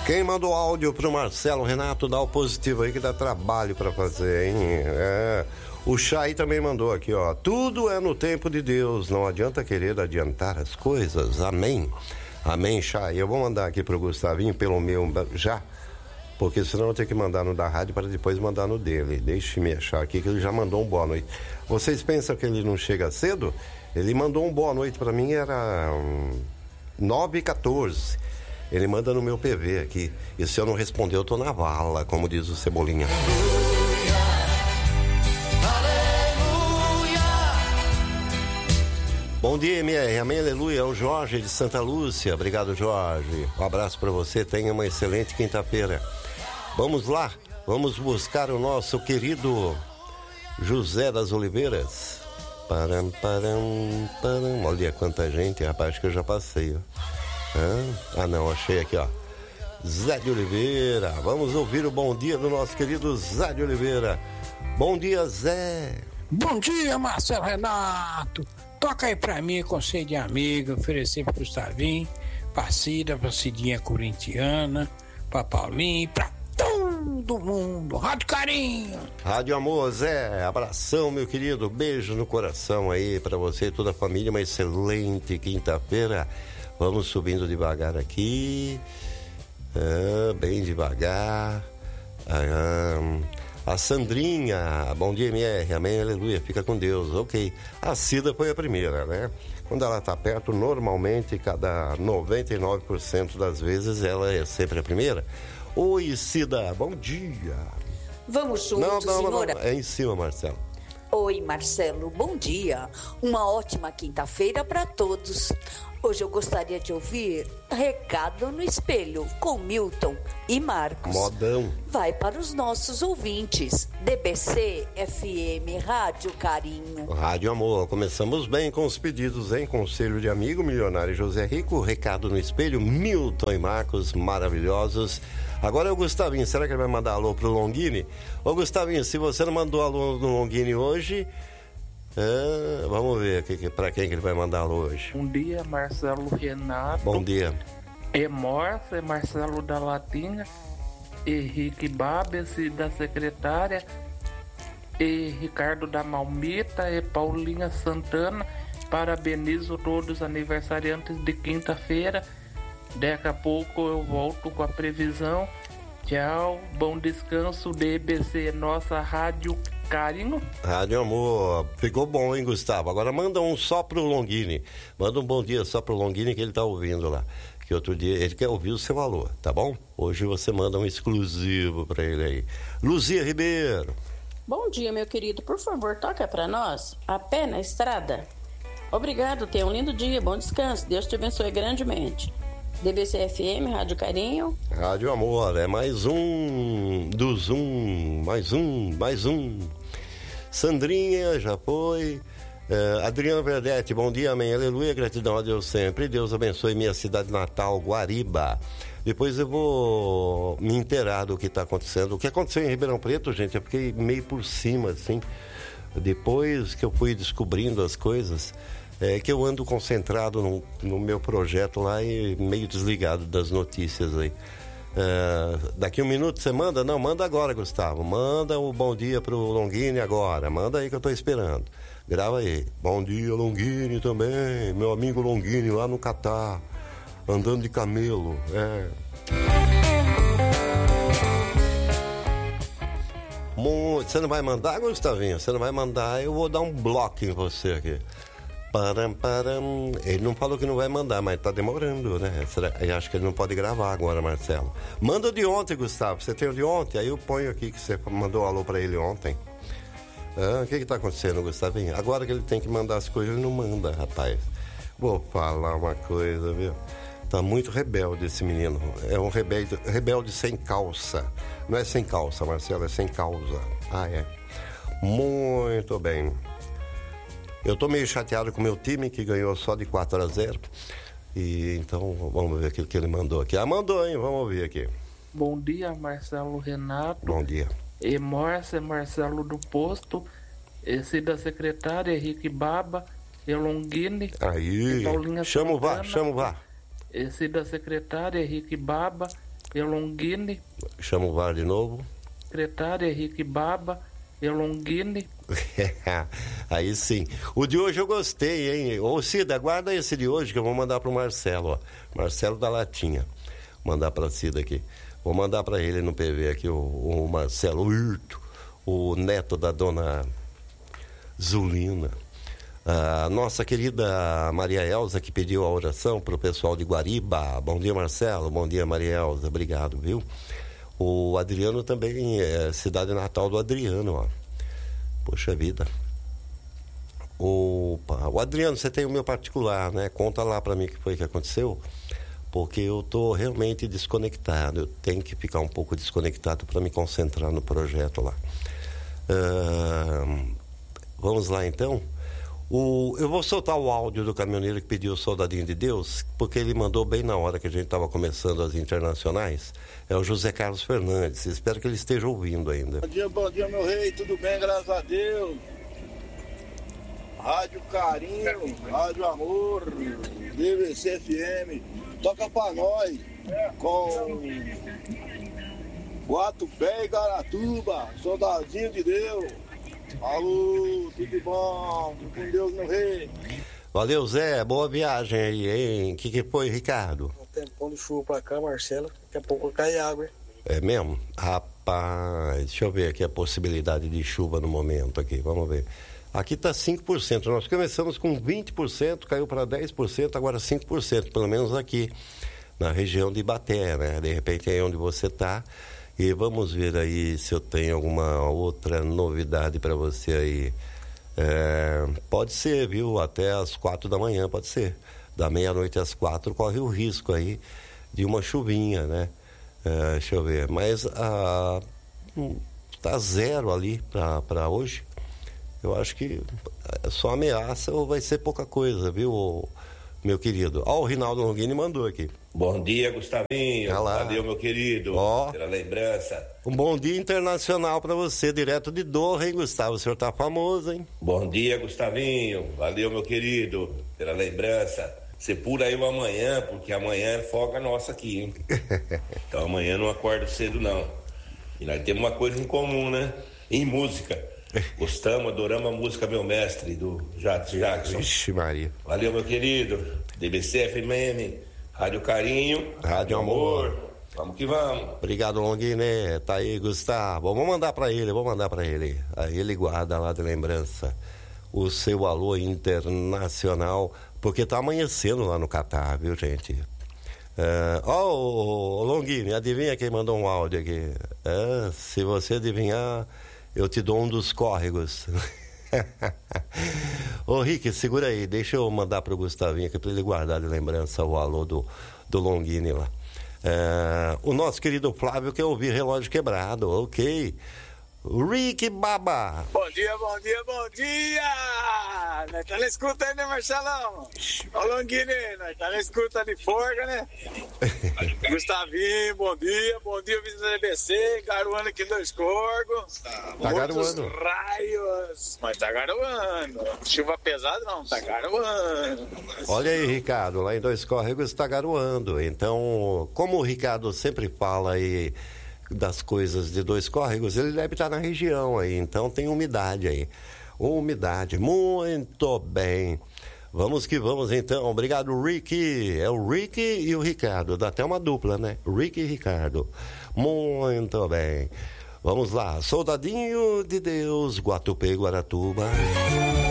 Quem mandou áudio pro Marcelo Renato, dá o positivo aí que dá trabalho pra fazer, hein? O Chay também mandou aqui, ó. Tudo é no tempo de Deus, não adianta querer adiantar as coisas. Amém. Amém, Chay. Eu vou mandar aqui pro Gustavinho pelo meu já, porque senão eu vou ter que mandar no da rádio para depois mandar no dele. Deixe-me achar aqui que ele já mandou um boa noite. Vocês pensam que ele não chega cedo? Ele mandou um boa noite para mim, era 9h14. Ele manda no meu PV aqui. E se eu não responder, eu tô na vala, como diz o Cebolinha. Bom dia, MR. Amém, aleluia. É o Jorge de Santa Lúcia. Obrigado, Jorge. Um abraço para você. Tenha uma excelente quinta-feira. Vamos lá. Vamos buscar o nosso querido José das Oliveiras. Param, param, param. Olha quanta gente, rapaz. Acho que eu já passei, ó. Ah, não, achei aqui, ó. Zé de Oliveira. Vamos ouvir o bom dia do nosso querido Zé de Oliveira. Bom dia, Zé. Bom dia, Marcelo Renato. Toca aí pra mim, conselho de amigo, oferecer pro Gustavinho, pra Cida, pra Cidinha corintiana, pra Paulinho, pra todo mundo. Rádio Carinho. Rádio Amor, Zé. Abração, meu querido. Beijo no coração aí pra você e toda a família. Uma excelente quinta-feira. Vamos subindo devagar aqui. Bem devagar. A Sandrinha, bom dia, MR, amém, aleluia, fica com Deus, ok. A Cida foi a primeira, né? Quando ela tá perto, normalmente, cada 99% das vezes, ela é sempre a primeira. Oi, Cida, bom dia. Vamos juntos, senhora. Não, é em cima, Marcelo. Oi, Marcelo, bom dia. Uma ótima quinta-feira para todos. Hoje eu gostaria de ouvir Recado no Espelho, com Milton e Marcos. Modão. Vai para os nossos ouvintes. DBC FM Rádio Carinho. Rádio Amor. Começamos bem com os pedidos, hein? Conselho de Amigo, Milionário José Rico, Recado no Espelho, Milton e Marcos, maravilhosos. Agora é o Gustavinho. Será que ele vai mandar alô pro Longini? Ô, Gustavinho, se você não mandou alô no Longini hoje... vamos ver para quem que ele vai mandar hoje. Bom dia, Marcelo Renato. Bom dia. É Morsa, é Marcelo da Latinha, Henrique Babes da Secretária, e Ricardo da Malmita, e Paulinha Santana. Parabenizo todos os aniversariantes de quinta-feira. Daqui a pouco eu volto com a previsão. Tchau, bom descanso, DBC, nossa Rádio Carinho. Rádio Amor, ficou bom, hein, Gustavo? Agora manda um só pro Longini. Manda um bom dia só pro Longini que ele tá ouvindo lá. Que outro dia ele quer ouvir o seu alô, tá bom? Hoje você manda um exclusivo pra ele aí. Luzia Ribeiro. Bom dia, meu querido. Por favor, toca pra nós A Pé na Estrada. Obrigado, tenha um lindo dia, bom descanso. Deus te abençoe grandemente. DBC FM, Rádio Carinho. Rádio Amor, é mais um do Zoom, mais um. Sandrinha, já foi. Adriana Verdete, bom dia, amém, aleluia, gratidão a Deus sempre. Deus abençoe minha cidade natal, Guariba. Depois eu vou me inteirar do que está acontecendo. O que aconteceu em Ribeirão Preto, gente, eu fiquei meio por cima, assim. Depois que eu fui descobrindo as coisas... que eu ando concentrado no meu projeto lá e meio desligado das notícias aí. Daqui um minuto você manda? Não, manda agora, Gustavo. Manda o bom dia pro Longini agora. Manda aí que eu tô esperando. Grava aí. Bom dia, Longini também. Meu amigo Longini lá no Catar. Andando de camelo. Você não vai mandar, Gustavinho? Você não vai mandar, eu vou dar um bloco em você aqui. Ele não falou que não vai mandar, mas tá demorando, né? Eu acho que ele não pode gravar agora, Marcelo. Manda o de ontem, Gustavo. Você tem o de ontem? Aí eu ponho aqui que você mandou alô pra ele ontem. O que tá acontecendo, Gustavinho? Agora que ele tem que mandar as coisas, ele não manda, rapaz. Vou falar uma coisa, viu? Tá muito rebelde esse menino. É um rebelde sem calça. Não é sem calça, Marcelo, é sem causa. É. Muito bem. Eu tô meio chateado com o meu time, que ganhou só de 4-0. E então, vamos ver aquilo que ele mandou aqui. Mandou, hein? Vamos ouvir aqui. Bom dia, Marcelo Renato. Bom dia. E Morsa, Marcelo do Posto. Esse da Secretária, Henrique Baba. E Longini. Aí, Paulinha chama o VAR. Esse da Secretária, Henrique Baba. Elongine. Chama o VAR de novo. Secretária Henrique Baba, Elongine. Aí sim. O de hoje eu gostei, hein? Ô Cida, guarda esse de hoje que eu vou mandar pro Marcelo, ó. Marcelo da Latinha. Vou mandar pra Cida aqui. Vou mandar pra ele no PV aqui, o Marcelo Hirto, o neto da dona Zulina. A nossa querida Maria Elza, que pediu a oração pro pessoal de Guariba. Bom dia, Marcelo. Bom dia, Maria Elza. Obrigado, viu? O Adriano também, cidade natal do Adriano, ó. Poxa vida. Opa, o Adriano, você tem o meu particular, né? Conta lá pra mim o que foi que aconteceu, porque eu tô realmente desconectado. Eu tenho que ficar um pouco desconectado para me concentrar no projeto lá. Vamos lá então. Eu vou soltar o áudio do caminhoneiro que pediu o Soldadinho de Deus, porque ele mandou bem na hora que a gente estava começando as internacionais. É o José Carlos Fernandes. Espero que ele esteja ouvindo ainda. Bom dia, meu rei. Tudo bem, graças a Deus. Rádio Carinho, Rádio Amor, DBC FM. Toca pra nós com Guatupé e Garatuba. Soldadinho de Deus. Alô, tudo bom? Tudo com Deus, meu rei. Valeu, Zé. Boa viagem aí, hein? O que foi, Ricardo? Um tempão de chuva pra cá, Marcelo. Daqui a pouco cai água, hein? É mesmo? Rapaz, deixa eu ver aqui a possibilidade de chuva no momento aqui. Vamos ver. Aqui tá 5%. Nós começamos com 20%, caiu para 10%, agora 5%. Pelo menos aqui na região de Ibaté, né? De repente é onde você tá. E vamos ver aí se eu tenho alguma outra novidade para você aí. Pode ser, viu? Até às 4 da manhã, pode ser. Da meia-noite às 4 corre o risco aí de uma chuvinha, né? Deixa eu ver. Mas tá zero ali para hoje. Eu acho que é só ameaça ou vai ser pouca coisa, viu, meu querido? Ó, o Rinaldo Longini mandou aqui. Bom dia, Gustavinho. Valeu, meu querido. Pela lembrança. Um bom dia internacional pra você, direto de Doha, hein, Gustavo? O senhor tá famoso, hein? Bom dia, Gustavinho. Valeu, meu querido, pela lembrança. Você pula aí o amanhã, porque amanhã é folga nossa aqui, hein? Então amanhã não acordo cedo, não. E nós temos uma coisa em comum, né? Em música. Gostamos, adoramos a música Meu Mestre, do Jackson. Vixe, Maria. Valeu, meu querido. DBC FM. Rádio Carinho, Rádio Amor. Vamos que vamos. Obrigado, Longini. Tá aí, Gustavo. Vou mandar pra ele. Aí ele guarda lá de lembrança o seu alô internacional, porque tá amanhecendo lá no Catar, viu, gente? Ó, Longini, adivinha quem mandou um áudio aqui? Se você adivinhar, eu te dou um dos córregos. Ô Rick, segura aí, deixa eu mandar pro Gustavinho aqui pra ele guardar de lembrança o alô do Longini lá. O nosso querido Flávio quer ouvir Relógio Quebrado, ok. Rick Baba. Bom dia. Nós tá na escuta aí, né, Marcelão? Ô, Longini, nós tá na escuta de Forga, né? Gustavinho, bom dia, vizinho da DBC, garoando aqui Dois Corgos. Tá garoando. Raios, mas tá garoando. Chuva pesada não, tá garoando. Olha aí, Ricardo, lá em Dois Córregos tá garoando. Então, como o Ricardo sempre fala aí das coisas de Dois Córregos, ele deve estar na região aí, então tem umidade aí. Umidade, muito bem. Vamos que vamos então. Obrigado, Rick. É o Rick e o Ricardo, dá até uma dupla, né? Rick e Ricardo. Muito bem. Vamos lá, Soldadinho de Deus, Guatupé, Guaratuba.